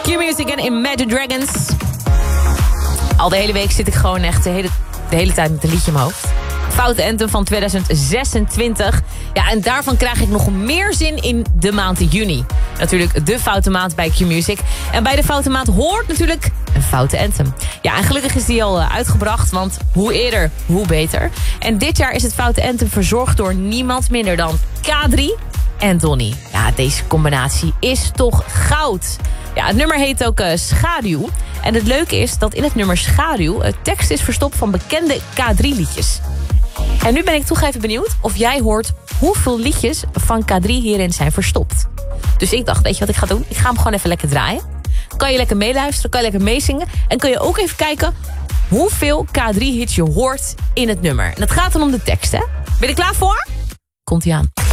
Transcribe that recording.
Q-Music en Imagine Dragons. Al de hele week zit ik gewoon echt de hele tijd met een liedje in mijn hoofd. Foute Anthem van 2026. Ja, en daarvan krijg ik nog meer zin in de maand juni. Natuurlijk de foute maand bij Q-Music. En bij de foute maand hoort natuurlijk een foute Anthem. Ja, en gelukkig is die al uitgebracht, want hoe eerder, hoe beter. En dit jaar is het foute Anthem verzorgd door niemand minder dan K3 en Donny. Ja, deze combinatie is toch goud. Ja, het nummer heet ook Schaduw. En het leuke is dat in het nummer Schaduw het tekst is verstopt van bekende K3-liedjes. En nu ben ik toch even benieuwd of jij hoort hoeveel liedjes van K3 hierin zijn verstopt. Dus ik dacht, weet je wat ik ga doen? Ik ga hem gewoon even lekker draaien. Kan je lekker meeluisteren, kan je lekker meezingen. En kan je ook even kijken hoeveel K3-hits je hoort in het nummer. En het gaat dan om de tekst, hè? Ben je er klaar voor? Komt-ie aan.